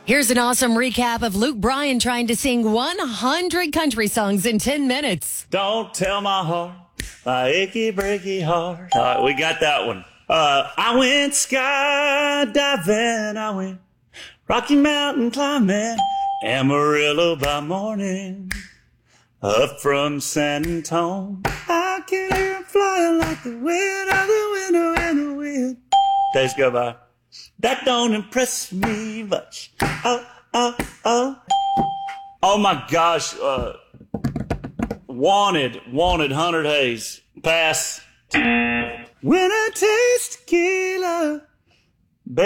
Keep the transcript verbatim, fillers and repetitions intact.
Here's an awesome recap of Luke Bryan trying to sing one hundred country songs in ten minutes. Don't tell my heart, my achy breaky heart. All right, we got that one. Uh, I went skydiving, I went Rocky Mountain climbing, Amarillo by morning, up from San Antonio. I can hear him flying like the wind of the window and the wind. Days go by. That don't impress me much. Oh, oh, oh. Oh my gosh. Uh, wanted, wanted Hunter Hayes. Pass. When I taste tequila.